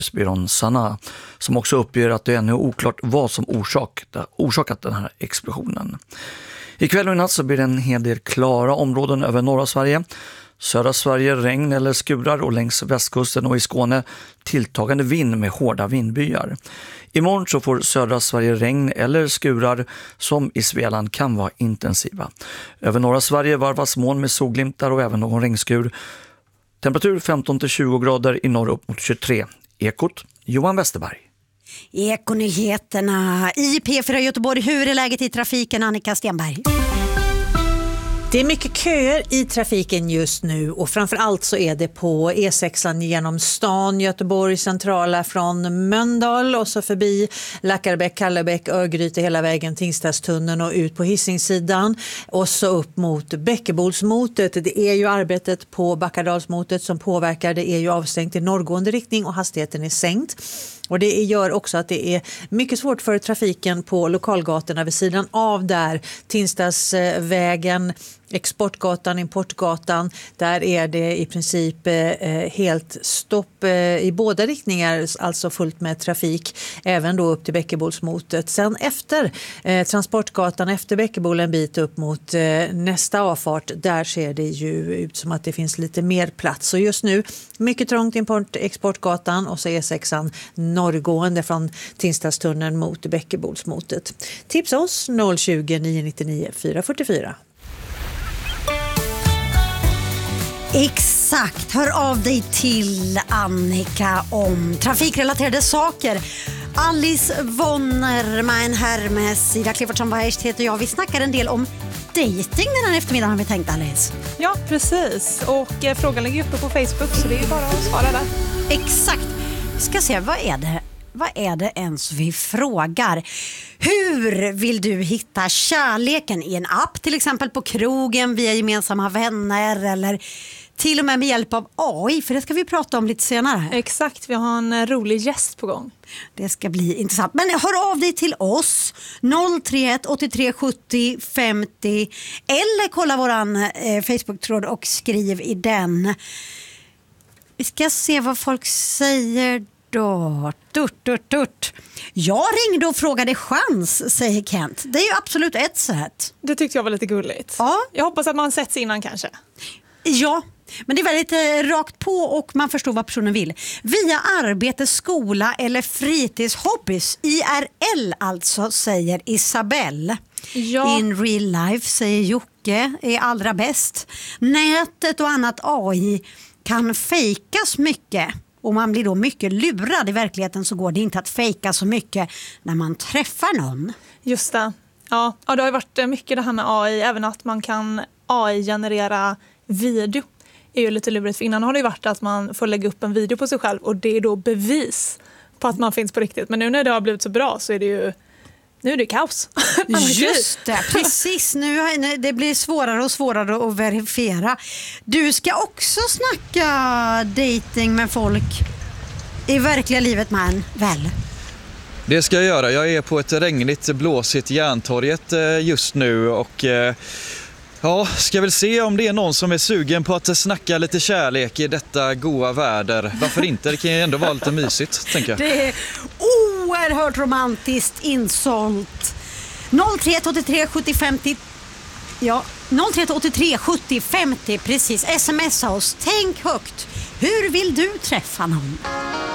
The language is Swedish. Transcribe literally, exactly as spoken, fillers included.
Byrån Sana, som också uppger att det ännu är oklart vad som orsakat, orsakat den här explosionen. Ikväll och i natt så blir det en hel del klara områden över norra Sverige. Södra Sverige regn eller skurar och längs västkusten och i Skåne tilltagande vind med hårda vindbyar. Imorgon så får södra Sverige regn eller skurar som i Svealand kan vara intensiva. Över norra Sverige varvas moln med solglimtar och även någon regnskur. Temperatur femton till tjugo grader, i norr upp mot tjugotre. Ekot, Johan Westerberg. Ekonyheterna i P fyra Göteborg. Hur är läget i trafiken, Annika Stenberg? Det är mycket köer i trafiken just nu och framförallt så är det på E sexan genom stan, Göteborg centrala från Mölndal och så förbi Lackarbäck, Kallebäck, Örgryte hela vägen Tingstadstunneln och ut på Hisingssidan och så upp mot Bäckebolsmotet. Det är ju arbetet på Backardalsmotet som påverkar, det är ju avstängt i norrgående riktning och hastigheten är sänkt. Och det gör också att det är mycket svårt för trafiken på lokalgatorna vid sidan av där. Tinsdagsvägen, Exportgatan, Importgatan, där är det i princip eh, helt stopp eh, i båda riktningar, alltså fullt med trafik, även då upp till Bäckebolsmotet. Sen efter eh, Transportgatan, efter Bäckebol en bit upp mot eh, nästa avfart, där ser det ju ut som att det finns lite mer plats. Så just nu, mycket trångt Import, Exportgatan och så E sexan norrgående från Tingstadstunneln mot Bäckebolsmotet. Tipsa oss noll tjugo, nio nio nio, fyra fyra fyra. Exakt, hör av dig till Annika om trafikrelaterade saker. Alice Vonner, Hermes, Ida Cliffordsson heter jag. Vi snackar en del om dating den här eftermiddagen har vi tänkt, Alice. Ja, precis. Och eh, frågan ligger uppe på Facebook så det är bara att svara där. Exakt. Vi ska se, vad är det? Vad är det ens vi frågar? Hur vill du hitta kärleken i en app, till exempel på krogen, via gemensamma vänner eller till och med med hjälp av A I? För det ska vi prata om lite senare. Exakt, vi har en rolig gäst på gång. Det ska bli intressant. Men hör av dig till oss noll tre ett åttiotre sjuttio femtio eller kolla våran eh, Facebook-tråd och skriv i den. Vi ska se vad folk säger då. Turt, turt, turt. Jag ringde och frågade chans, säger Kent. Det är ju absolut ett sätt. Det tyckte jag var lite gulligt. Ja. Jag hoppas att man setts innan kanske. Ja, men det är väldigt eh, rakt på och man förstår vad personen vill. Via arbete, skola eller fritidshobbies. I R L alltså, säger Isabelle. Ja. In real life, säger Jocke, är allra bäst. Nätet och annat A I kan fejkas mycket. Och man blir då mycket lurad. I verkligheten så går det inte att fejka så mycket när man träffar någon. Just det. Ja, ja det har ju varit mycket det här med A I. Även att man kan A I-generera video är ju lite lurigt. För innan har det ju varit att man får lägga upp en video på sig själv. Och det är då bevis på att man finns på riktigt. Men nu när det har blivit så bra så är det ju... Nu är det kaos. Just det, precis. Nu det blir svårare och svårare att verifiera. Du ska också snacka dating med folk i verkliga livet, man, väl? Det ska jag göra. Jag är på ett regnigt, blåsigt Järntorget just nu och ja, ska väl se om det är någon som är sugen på att snacka lite kärlek i detta goa väder. Varför inte? Det kan ju ändå vara lite mysigt, tänker jag. Det är oerhört romantiskt insålt. noll tre ett åttiotre sjuttio femtio. Ja, noll tre ett åttiotre sjuttio femtio, precis. Smsa oss. Tänk högt. Hur vill du träffa någon?